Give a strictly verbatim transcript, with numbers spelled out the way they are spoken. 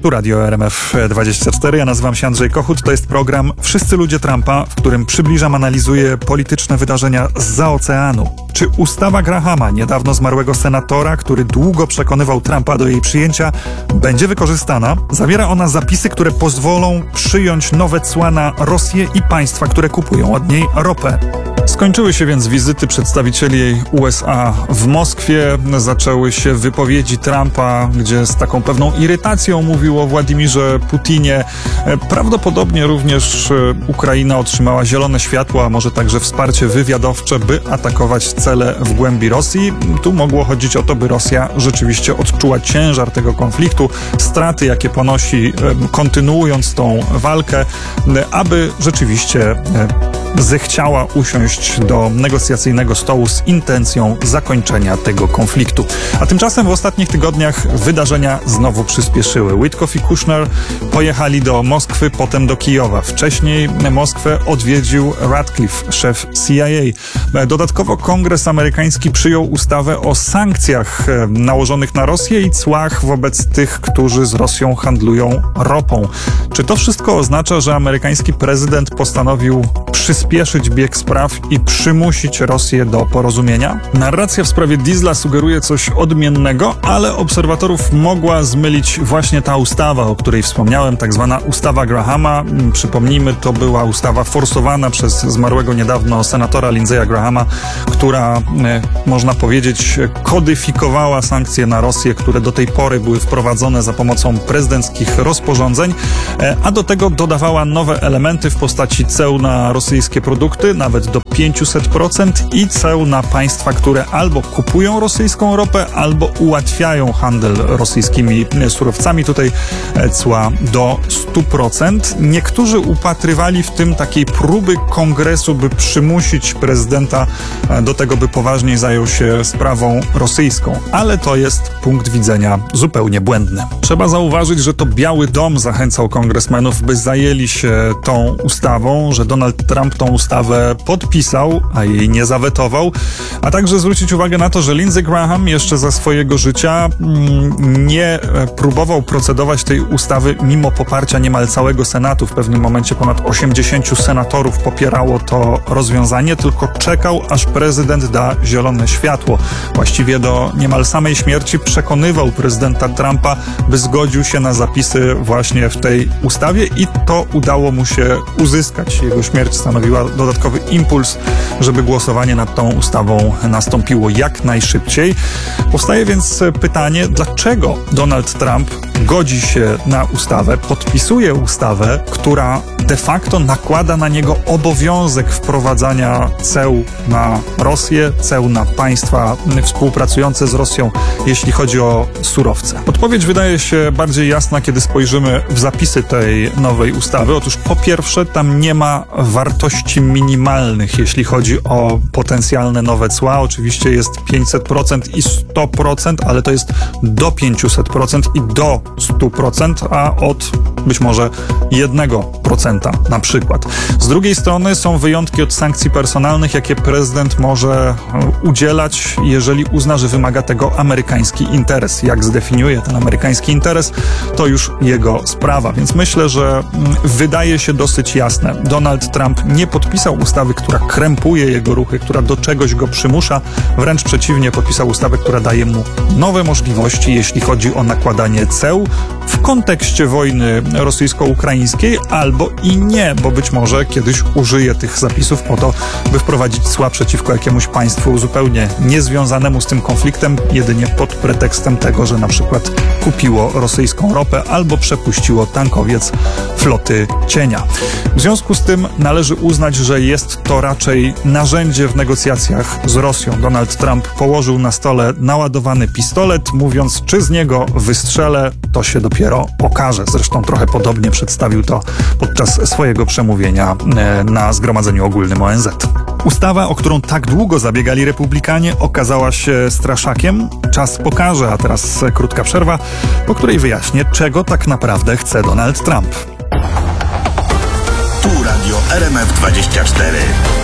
Tu Radio R M F dwadzieścia cztery, ja nazywam się Andrzej Kochut. To jest program Wszyscy ludzie Trumpa, w którym przybliżam, analizuję polityczne wydarzenia zza oceanu. Czy ustawa Grahama, niedawno zmarłego senatora, który długo przekonywał Trumpa do jej przyjęcia, będzie wykorzystana? Zawiera ona zapisy, które pozwolą przyjąć nowe cła na Rosję i państwa, które kupują od niej ropę. Skończyły się więc wizyty przedstawicieli U S A w Moskwie. Zaczęły się wypowiedzi Trumpa, gdzie z taką pewną irytacją mówił o Władimirze Putinie. Prawdopodobnie również Ukraina otrzymała zielone światło, a może także wsparcie wywiadowcze, by atakować cele w głębi Rosji. Tu mogło chodzić o to, by Rosja rzeczywiście odczuła ciężar tego konfliktu, straty, jakie ponosi, kontynuując tą walkę, aby rzeczywiście zechciała usiąść do negocjacyjnego stołu z intencją zakończenia tego konfliktu. A tymczasem w ostatnich tygodniach wydarzenia znowu przyspieszyły. Witkoff i Kushner pojechali do Moskwy, potem do Kijowa. Wcześniej Moskwę odwiedził Ratcliffe, szef C I A. Dodatkowo Kongres amerykański przyjął ustawę o sankcjach nałożonych na Rosję i cłach wobec tych, którzy z Rosją handlują ropą. Czy to wszystko oznacza, że amerykański prezydent postanowił przyspieszyć bieg spraw i przymusić Rosję do porozumienia? Narracja w sprawie diesla sugeruje coś odmiennego, ale obserwatorów mogła zmylić właśnie ta ustawa, o której wspomniałem, tak zwana ustawa Grahama. Przypomnijmy, to była ustawa forsowana przez zmarłego niedawno senatora Lindsey'a Grahama, która, można powiedzieć, kodyfikowała sankcje na Rosję, które do tej pory były wprowadzone za pomocą prezydenckich rozporządzeń, a do tego dodawała nowe elementy w postaci ceł na rosyjskie produkty, nawet do pięćset procent, i ceł na państwa, które albo kupują rosyjską ropę, albo ułatwiają handel rosyjskimi surowcami. Tutaj cła do stu procent. Niektórzy upatrywali w tym takiej próby kongresu, by przymusić prezydenta do tego, by poważniej zajął się sprawą rosyjską. Ale to jest punkt widzenia zupełnie błędny. Trzeba zauważyć, że to Biały Dom zachęcał kongresmenów, by zajęli się tą ustawą, że Donald Trump tą ustawę podpisał, a jej nie zawetował, a także zwrócić uwagę na to, że Lindsey Graham jeszcze za swojego życia mm, nie próbował procedować tej ustawy mimo poparcia niemal całego Senatu. W pewnym momencie ponad osiemdziesięciu senatorów popierało to rozwiązanie, tylko czekał, aż prezydent da zielone światło. Właściwie do niemal samej śmierci przekonywał prezydenta Trumpa, by zgodził się na zapisy właśnie w tej ustawie, i to udało mu się uzyskać. Jego śmierć stanowiła dodatkowy impuls, żeby głosowanie nad tą ustawą nastąpiło jak najszybciej. Powstaje więc pytanie, dlaczego Donald Trump godzi się na ustawę, podpisuje ustawę, która de facto nakłada na niego obowiązek wprowadzania ceł na Rosję, ceł na państwa współpracujące z Rosją, jeśli chodzi o surowce. Odpowiedź wydaje się bardziej jasna, kiedy spojrzymy w zapisy tej nowej ustawy. Otóż po pierwsze, tam nie ma wartości minimalnych, jeśli chodzi o potencjalne nowe cła. Oczywiście jest pięćset procent i sto procent, ale to jest do pięćset procent i do stu procent, a od być może jednego procenta na przykład. Z drugiej strony są wyjątki od sankcji personalnych, jakie prezydent może udzielać, jeżeli uzna, że wymaga tego amerykański interes. Jak zdefiniuje ten amerykański interes, to już jego sprawa. Więc myślę, że wydaje się dosyć jasne. Donald Trump nie podpisał ustawy, która krępuje jego ruchy, która do czegoś go przymusza. Wręcz przeciwnie, podpisał ustawę, która daje mu nowe możliwości, jeśli chodzi o nakładanie ceł w kontekście wojny rosyjsko-ukraińskiej, albo i nie, bo być może kiedyś użyje tych zapisów po to, by wprowadzić cła przeciwko jakiemuś państwu zupełnie niezwiązanemu z tym konfliktem, jedynie pod pretekstem tego, że na przykład kupiło rosyjską ropę albo przepuściło tankowiec floty cienia. W związku z tym należy uznać, że jest to raczej narzędzie w negocjacjach z Rosją. Donald Trump położył na stole naładowany pistolet, mówiąc, czy z niego wystrzelę, to się dopiero okaże. Zresztą trochę podobnie przedstawił to podczas swojego przemówienia na Zgromadzeniu Ogólnym O N Z. Ustawa, o którą tak długo zabiegali republikanie, okazała się straszakiem. Czas pokaże, a teraz krótka przerwa, po której wyjaśnię, czego tak naprawdę chce Donald Trump. Tu Radio R M F dwadzieścia cztery.